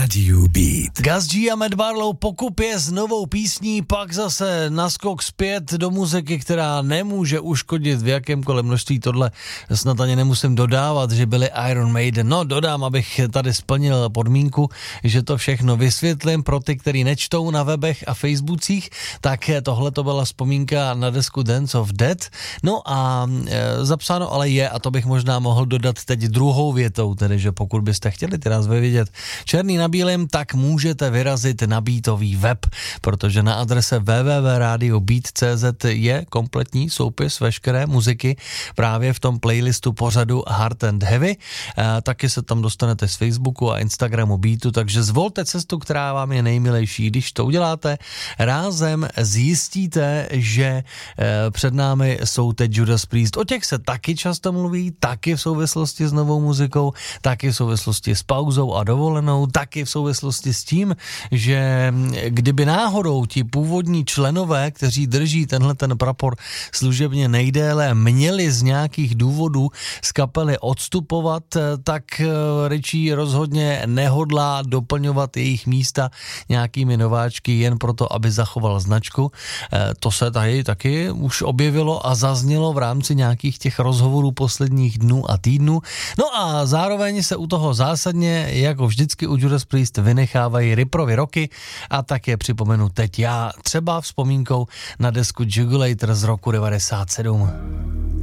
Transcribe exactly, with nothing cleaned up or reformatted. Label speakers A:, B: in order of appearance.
A: Radio Beat.
B: Gus G a Matt Barlow pokupě s novou písní, pak zase naskok zpět do muziky, která nemůže uškodit v jakémkoliv množství. Tohle snad ani nemusím dodávat, že byli Iron Maiden. No dodám, abych tady splnil podmínku, že to všechno vysvětlím pro ty, který nečtou na webech a facebookích, tak tohle to byla vzpomínka na desku Dance of Death. No a e, zapsáno ale je, a to bych možná mohl dodat teď druhou větou, tedy že pokud byste chtěli ty názvy vidět černý na bílém, tak můžete vyrazit na beatový web, protože na adrese w w w tečka radio beat tečka c z je kompletní soupis veškeré muziky právě v tom playlistu pořadu Hard and Heavy. E, taky se tam dostanete z Facebooku a Instagramu Beatu, takže zvolte cestu, která vám je nejmilejší. Když to uděláte, rázem zjistíte, že e, před námi jsou teď Judas Priest. O těch se taky často mluví, taky v souvislosti s novou muzikou, taky v souvislosti s pauzou a dovolenou, taky v souvislosti s tím, že kdyby náhodou ti původní členové, kteří drží tenhle ten prapor služebně nejdéle, měli z nějakých důvodů z kapely odstupovat, tak Richie rozhodně nehodlá doplňovat jejich místa nějakými nováčky jen proto, aby zachoval značku. To se tady taky už objevilo a zaznělo v rámci nějakých těch rozhovorů posledních dnů a týdnů. No a zároveň se u toho zásadně, jako vždycky u Judas Priest, vynechávají Riprovy roky a tak je připomenu teď já, třeba vzpomínkou na desku Jugulator z roku devadesát sedm.